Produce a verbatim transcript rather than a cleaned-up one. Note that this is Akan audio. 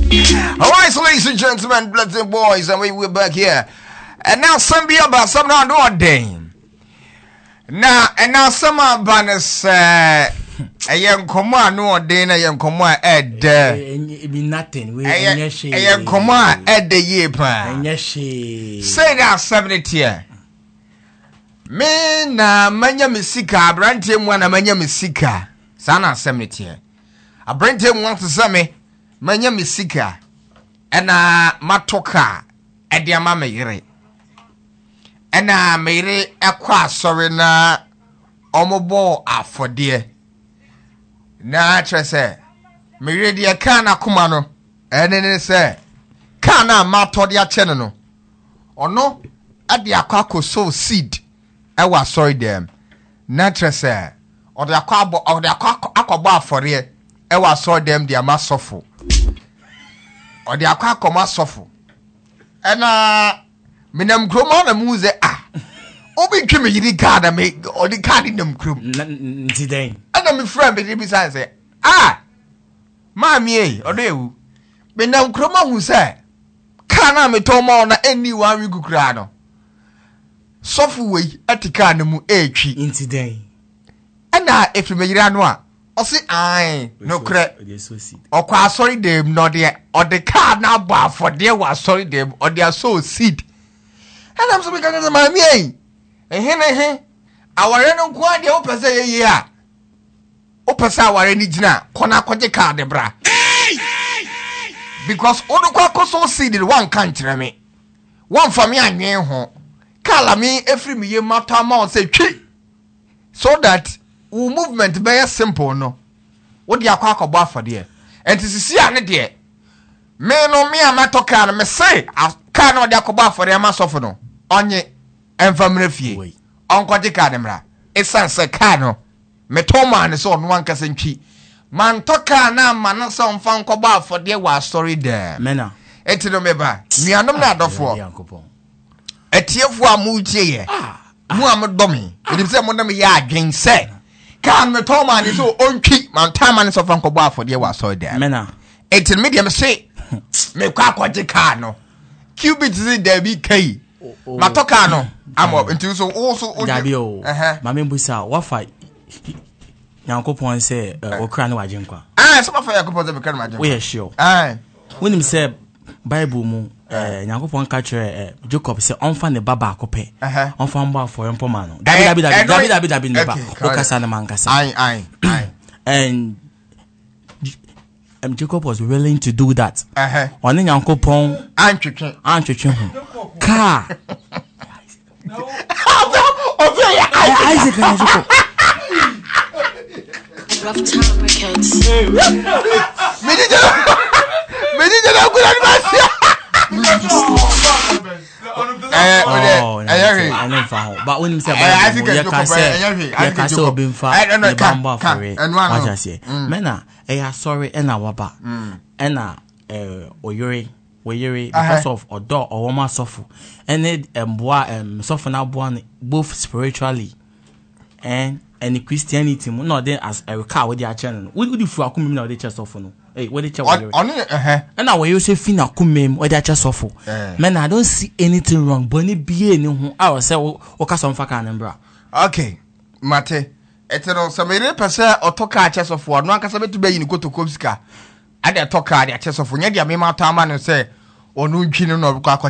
Alright, so ladies and gentlemen, bloods and boys, and we, we're back here. And now some be about some now no dame. Now and now some about us uh a young command no day a young command ed it be nothing. We a young command ed the year plan. Say that seventy year. Me na manya misika branche mwana manya misika. Sana seventy year. A branche wants to say me manya misika. Ena matoka ediama meyire. Ena meyire ekwa sorry na omobo afodie. Na trese meyire dia kana kuma no ene ne se kana matodi a chene no. Ono ade akwa koso seed ewa sorry dem. Na trese ode akwa abo ode akwa akọgba afore ewa sorry dem dia masofo. Ode akwa akoma sofo ena minam kroma na muze ah obi tweme yiri card me ode card nam krom nti den ena me friend be bi say say ah mami e ode ewu minam kroma hu say kana me to ma na eni wan wi kukura no sofo we atika na mu etwi nti den ena efime yiri anu a osi ai no kre okwa sorry dem no de o de card na ba for de wa sorry dem o de so seed and I'm so we can my me eh eh eh aware no kwa de o pese ye ye a o pese aware ni gina kona kwaje card bra because o do kwa koso seed one kan kire me one for me anwen ho kala me every me ye matter ma say twi so that wo movement be simple no wo dia kwa akọbọ afode enti sisi ane de me no me amatoka no me say ka no dia akọbọ afode amasofo no onye enfamre fie onkoje ka de mra esanse ka no me to man so no ankasa ntwi man toka na man so mfa nkọbọ afode wa story there mena enti no me ba nuanom na adofo etiefo amutie ye mu amdomi edim se mo na me ya adwen se kan me to man so ontwi man time man so fan ko bo afode wa so there mena etin media me say me kwa kwaje ka no cubit zi there be kai matoka no amo nti so wo so o eh ma me busa wa fa Yankopon say okra na waje nkwa ah so fa Yankopon say be kan waje we are sure ah when him say Bible mu eh Yankopon ka kire Jacob say onfa ne baba akope onfa mbo afọ empo ma no dabi dabi dabi dabi dabi dabi ne ba o kasa na man kasa ai ai ai and um, Jacob was willing to do that uh-huh on Yankopon antwetwe antwetwe ho car no okay Isaac and Jacob Rough Time Records me did me did na ku na eh oh eh I know for but when him say you can say you can say obi mfa the bamba for it what I say mena eh sorry and na waba and na eh oyore oyore because of odo or woman suffer and it emboa em suffer na boa both spiritually and and Christianity no then as a car with their channel we would if akumi na the chest of no hey what the chest on eh and now when you say fin akumi with their chest of man I don't see anything wrong but ni bie ni ho I say o ka some faka nambra okay mate etero samere pese otoka chest of no ankasa betu be yin kotokobska ade toka ade chest of nya dia me ma ta ma no say onu ntwi no no